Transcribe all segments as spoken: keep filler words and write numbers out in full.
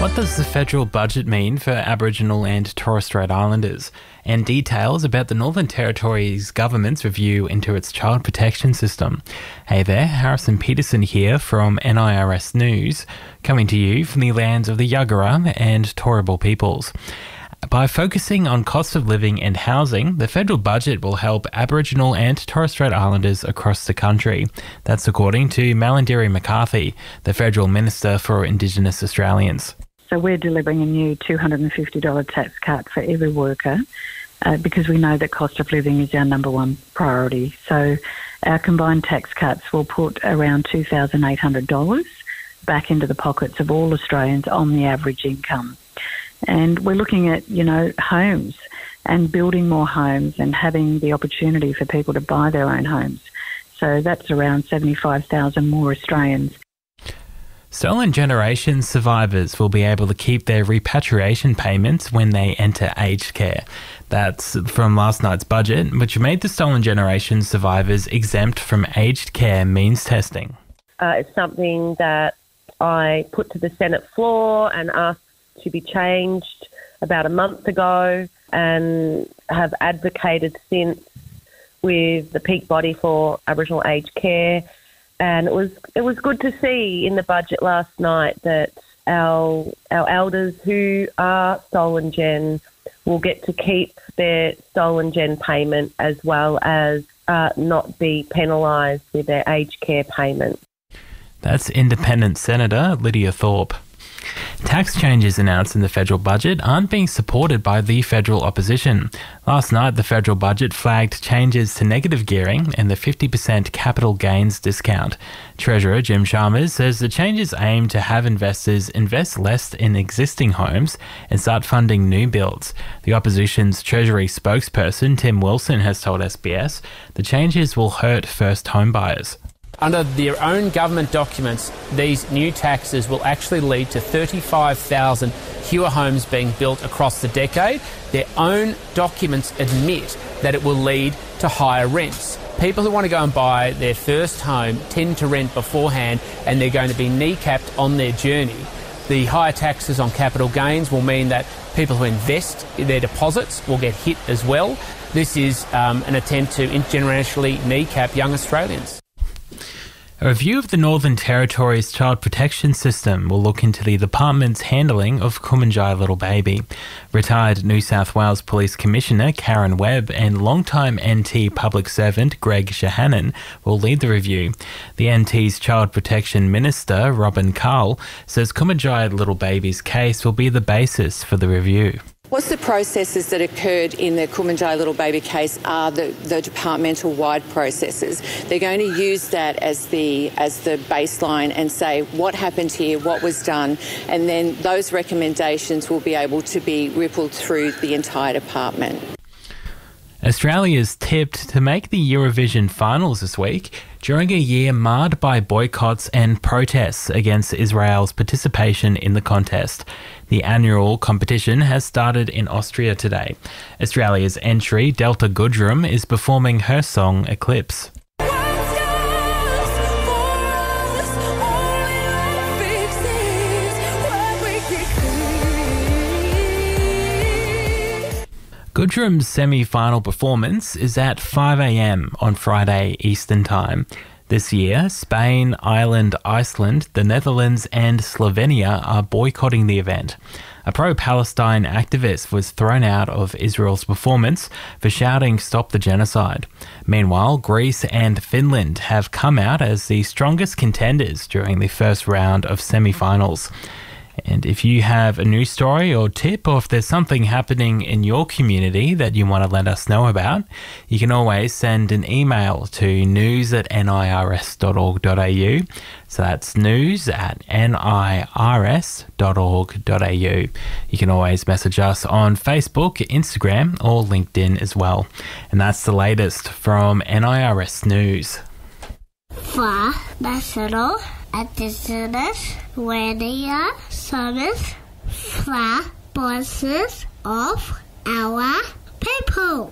What does the federal budget mean for Aboriginal and Torres Strait Islanders? And details about the Northern Territory's government's review into its child protection system. Hey there, Harrison Peterson here from N I R S News, coming to you from the lands of the Yagara and Turrbal peoples. By focusing on cost of living and housing, the federal budget will help Aboriginal and Torres Strait Islanders across the country. That's according to Malarndirri McCarthy, the Federal Minister for Indigenous Australians. So we're delivering a new two hundred fifty dollars tax cut for every worker uh, because we know that cost of living is our number one priority. So our combined tax cuts will put around two thousand eight hundred dollars back into the pockets of all Australians on the average income. And we're looking at, you know, homes and building more homes and having the opportunity for people to buy their own homes. So that's around seventy-five thousand more Australians. Stolen Generation survivors will be able to keep their repatriation payments when they enter aged care. That's from last night's budget, which made the Stolen Generation survivors exempt from aged care means testing. Uh, it's something that I put to the Senate floor and asked to be changed about a month ago, and have advocated since with the peak body for Aboriginal aged care. And it was it was good to see in the budget last night that our our elders who are stolen gen will get to keep their stolen gen payment as well as uh, not be penalised with their aged care payment. That's Independent Senator Lydia Thorpe. Tax changes announced in the federal budget aren't being supported by the federal opposition. Last night, the federal budget flagged changes to negative gearing and the fifty percent capital gains discount. Treasurer Jim Chalmers says the changes aim to have investors invest less in existing homes and start funding new builds. The opposition's Treasury spokesperson Tim Wilson has told S B S the changes will hurt first home buyers. Under their own government documents, these new taxes will actually lead to thirty-five thousand fewer homes being built across the decade. Their own documents admit that it will lead to higher rents. People who want to go and buy their first home tend to rent beforehand, and they're going to be kneecapped on their journey. The higher taxes on capital gains will mean that people who invest their deposits will get hit as well. This is um, an attempt to intergenerationally kneecap young Australians. A review of the Northern Territory's child protection system will look into the department's handling of Kumanjai little baby. Retired New South Wales Police Commissioner Karen Webb and longtime N T public servant Greg Shahanan will lead the review. The N T's Child Protection Minister Robin Carl says Kumanjai little baby's case will be the basis for the review. What's the processes that occurred in the Kumanjai little baby case are the, the departmental-wide processes. They're going to use that as the as the baseline and say what happened here, what was done, and then those recommendations will be able to be rippled through the entire department. Australia is tipped to make the Eurovision finals this week during a year marred by boycotts and protests against Israel's participation in the contest. The annual competition has started in Austria today. Australia's entry, Delta Goodrem, is performing her song Eclipse. Goodrem's semi-final performance is at five a.m. on Friday Eastern Time. This year, Spain, Ireland, Iceland, the Netherlands and Slovenia are boycotting the event. A pro-Palestine activist was thrown out of Israel's performance for shouting "Stop the Genocide." Meanwhile, Greece and Finland have come out as the strongest contenders during the first round of semi-finals. And if you have a news story or tip, or if there's something happening in your community that you want to let us know about, you can always send an email to news at n i r s dot org dot a u. So that's news at n i r s dot org dot a u. You can always message us on Facebook, Instagram, or LinkedIn as well. And that's the latest from N I R S News. For National Indigenous Radio Service, for voices of our people.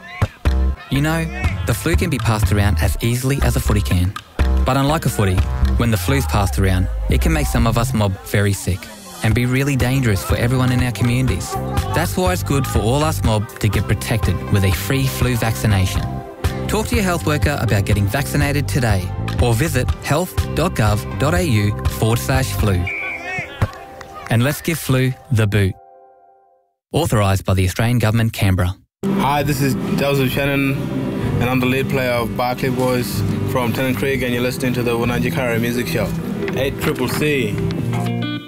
You know, the flu can be passed around as easily as a footy can. But unlike a footy, When the flu's passed around, it can make some of us mob very sick and be really dangerous for everyone in our communities. That's why it's good for all us mob to get protected with a free flu vaccination. Talk to your health worker about getting vaccinated today or visit health.gov.au forward slash flu. And let's give flu the boot. Authorised by the Australian Government, Canberra. Hi, this is Joseph Shannon, and I'm the lead player of Barclay Boys from Tennant Creek, and you're listening to the Wununji Kara Music Show. eight C C C,